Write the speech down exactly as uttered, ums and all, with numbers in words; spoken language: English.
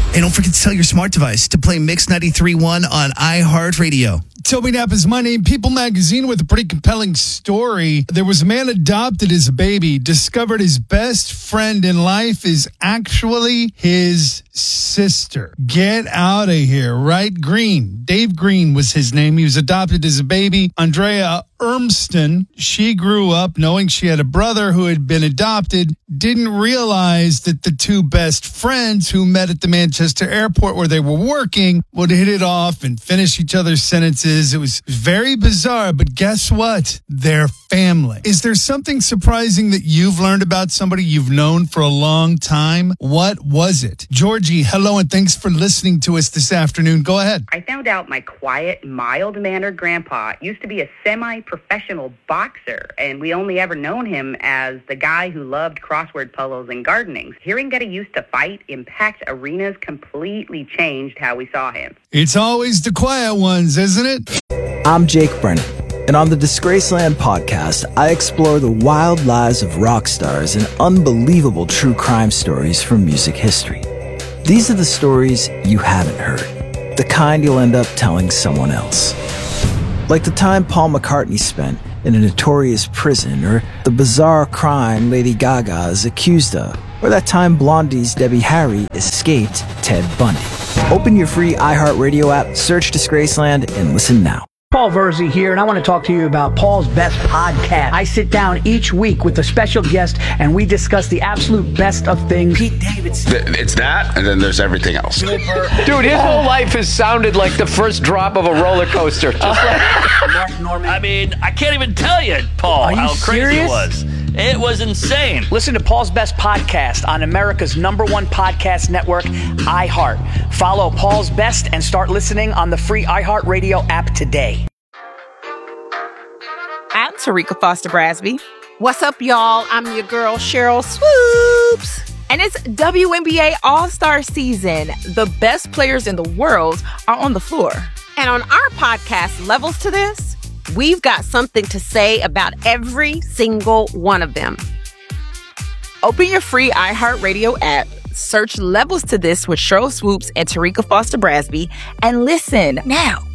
And don't forget to tell your smart device to play Mix ninety-three point one on iHeartRadio. Toby Knapp is my name. People Magazine with a pretty compelling story. There was a man adopted as a baby, discovered his best friend in life is actually his sister. Get out of here, right? Green. Dave Green was his name. He was adopted as a baby. Andrea Urmston, she grew up knowing she had a brother who had been adopted, didn't realize that the two best friends who met at the Manchester airport where they were working would hit it off and finish each other's sentences. It was very bizarre, but guess what? They're family. Is there something surprising that you've learned about somebody you've known for a long time? What was it? Georgie, hello, and thanks for listening to us this afternoon. Go ahead. I found out my quiet, mild-mannered grandpa used to be a semi-professional boxer, and we only ever known him as the guy who loved crossword puzzles and gardening. Hearing that he used to fight Impact arenas completely changed how we saw him. It's always the quiet ones, isn't it? I'm Jake Brennan, and on the Disgraceland podcast, I explore the wild lives of rock stars and unbelievable true crime stories from music history. These are the stories you haven't heard, the kind you'll end up telling someone else. Like the time Paul McCartney spent in a notorious prison, or the bizarre crime Lady Gaga is accused of, or that time Blondie's Debbie Harry escaped Ted Bundy. Open your free iHeartRadio app, search Disgraceland, and listen now. Paul Verzi here, and I want to talk to you about Paul's Best Podcast. I sit down each week with a special guest, and we discuss the absolute best of things. Pete Davidson. It's that, and then there's everything else. Dude, his whole life has sounded like the first drop of a roller coaster. Just like Mark Norman. I mean, I can't even tell you, Paul, Are you how crazy serious? it was. It was insane. Listen to Paul's Best Podcast on America's number one podcast network, iHeart. Follow Paul's Best and start listening on the free iHeartRadio app today. I'm Tarika Foster Brasby. What's up, y'all? I'm your girl, Cheryl Swoops. And it's W N B A All-Star season. The best players in the world are on the floor. And on our podcast, Levels to This, we've got something to say about every single one of them. Open your free iHeartRadio app, search Levels to This with Cheryl Swoops and Tarika Foster Brasby, and listen now.